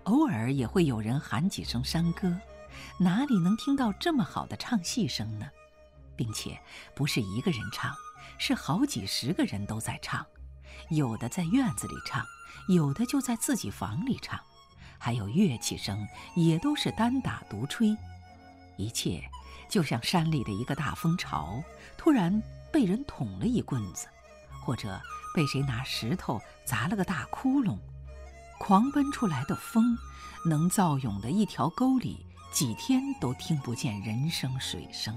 偶尔也会有人喊几声山歌，哪里能听到这么好的唱戏声呢？并且不是一个人唱，是好几十个人都在唱，有的在院子里唱，有的就在自己房里唱，还有乐器声也都是单打独吹。一切就像山里的一个大风潮，突然被人捅了一棍子，或者被谁拿石头砸了个大窟窿，狂奔出来的风能造涌的一条沟里，几天都听不见人声水声。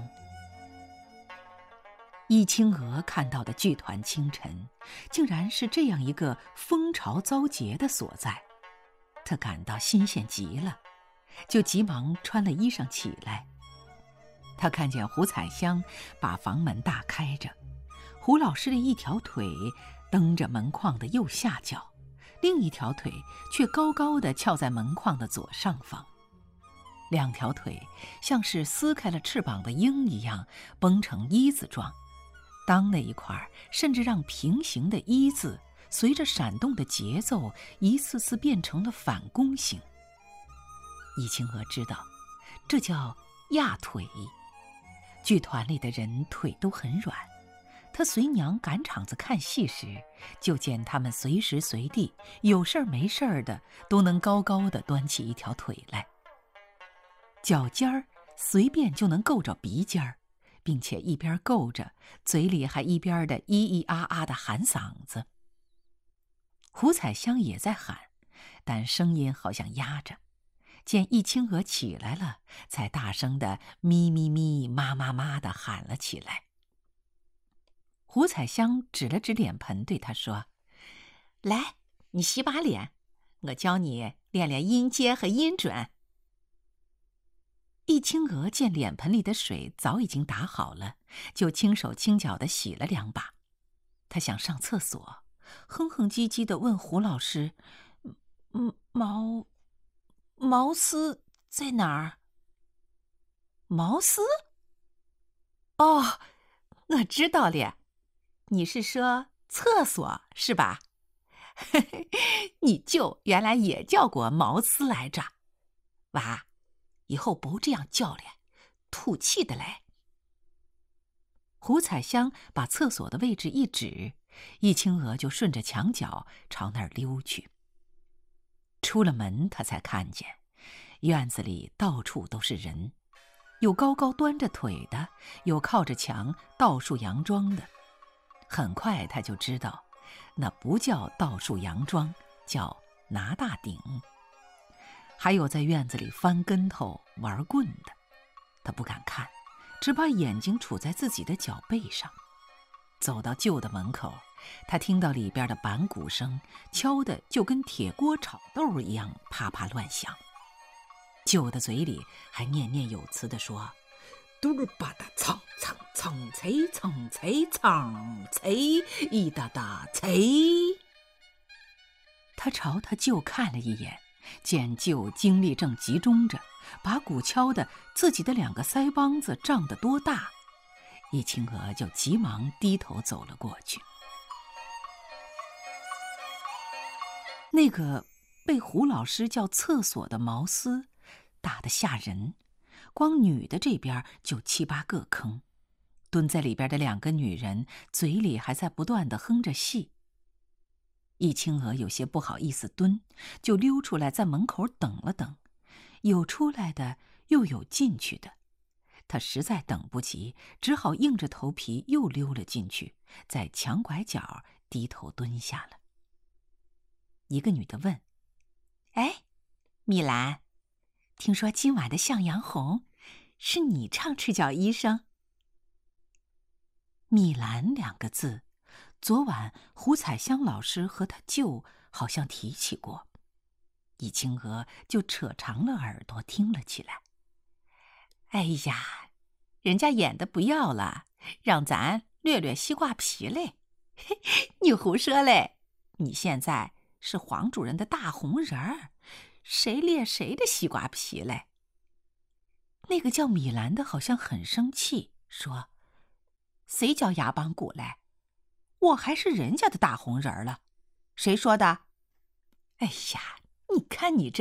易清娥看到的剧团清晨，竟然是这样一个风潮遭劫的所在，她感到新鲜极了，就急忙穿了衣裳起来。她看见胡彩香把房门大开着，胡老师的一条腿蹬着门框的右下角，另一条腿却高高地翘在门框的左上方，两条腿像是撕开了翅膀的鹰一样绷成一字状，裆那一块甚至让平行的一字随着闪动的节奏一次次变成了反弓形。易清娥知道这叫压腿。剧团里的人腿都很软，她随娘赶场子看戏时，就见他们随时随地有事儿没事儿的都能高高的端起一条腿来，脚尖儿随便就能够着鼻尖儿，并且一边够着，嘴里还一边的咿咿啊啊的喊嗓子。胡彩香也在喊，但声音好像压着，见易清娥起来了，才大声的咪咪咪妈妈妈的喊了起来。胡彩香指了指脸盆对她说：“来，你洗把脸，我教你练练音阶和音准。”易清娥见脸盆里的水早已经打好了，就轻手轻脚地洗了2把。她想上厕所，哼哼唧唧地问胡老师：“毛丝在哪儿？”毛丝？哦，我知道了，你是说厕所是吧？你舅原来也叫过毛丝来着。娃，以后不这样叫了，吐气的嘞。胡彩香把厕所的位置一指，易清娥就顺着墙角朝那儿溜去。出了门，她才看见院子里到处都是人，有高高端着腿的，有靠着墙倒竖佯装的。很快她就知道，那不叫倒竖佯装，叫拿大顶。还有在院子里翻跟头玩棍的，她不敢看，只把眼睛杵在自己的脚背上。走到旧的门口，她听到里边的板鼓声敲得就跟铁锅炒豆一样啪啪乱响。旧的嘴里还念念有词地说：“嘟噜吧哒蹭蹭蹭啐蹭啐蹭啐一哒哒啐。”他朝他舅看了一眼，见舅精力正集中着，把鼓敲得自己的2个腮帮子胀得多大，易清娥就急忙低头走了过去。那个被胡老师叫厕所的毛丝大得吓人，光女的这边就7、8个坑，蹲在里边的2个女人嘴里还在不断地哼着戏。易清娥有些不好意思蹲，就溜出来在门口等了等，有出来的又有进去的，她实在等不及，只好硬着头皮又溜了进去，在墙拐角低头蹲下了。一个女的问：“哎，米兰，听说今晚的向阳红是你唱赤脚医生？”米兰2个字，昨晚胡彩香老师和他舅好像提起过，易清娥就扯长了耳朵听了起来。哎呀，人家演的不要了，让咱略略西瓜皮嘞。你胡说嘞，你现在是黄主任的大红人儿，谁裂谁的西瓜皮嘞？那个叫米兰的好像很生气，说：“谁叫牙帮鼓嘞？我还是人家的大红人了，谁说的？”哎呀，你看你这